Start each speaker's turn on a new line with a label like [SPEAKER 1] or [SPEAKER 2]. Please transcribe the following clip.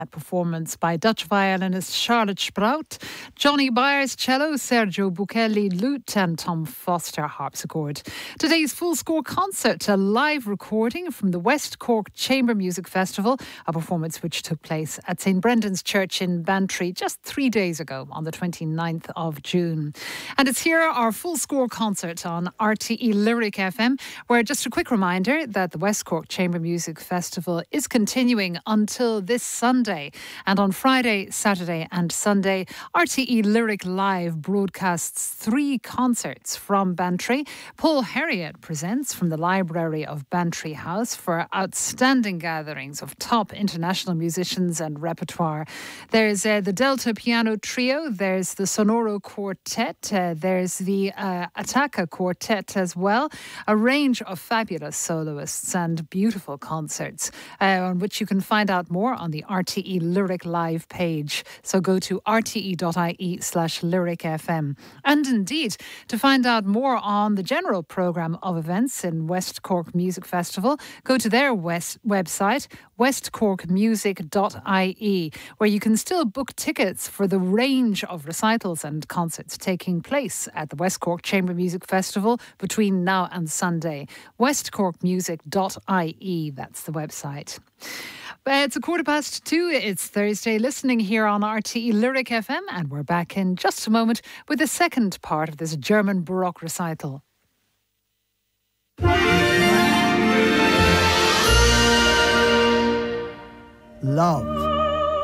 [SPEAKER 1] A performance by Dutch violinist Charlotte Sprout, Johnny Byers cello, Sergio Buchelli lute and Tom Foster harpsichord. Today's Full Score concert, a live recording from the West Cork Chamber Music Festival, a performance which took place at St Brendan's Church in Bantry just 3 days ago on the 29th of June. And it's here, our Full Score concert on RTE Lyric FM, where just a quick reminder that the West Cork Chamber Music Festival is continuing until this Sunday. And on Friday, Saturday and Sunday, RTE Lyric Live broadcasts 3 concerts from Bantry. Paul Herriot presents from the Library of Bantry House for outstanding gatherings of top international musicians and repertoire. There's the Delta Piano Trio, there's the Sonoro Quartet, there's the Attacca Quartet as well. A range of fabulous soloists and beautiful concerts on which you can find out more on the RTE Lyric Live page. So go to rte.ie/lyricfm. And indeed, to find out more on the general programme of events in West Cork Music Festival, go to their website, westcorkmusic.ie, where you can still book tickets for the range of recitals and concerts taking place at the West Cork Chamber Music Festival between now and Sunday. westcorkmusic.ie, that's the website. It's 2:15. It's Thursday, listening here on RTE Lyric FM, and we're back in just a moment with the second part of this German Baroque recital.
[SPEAKER 2] Love.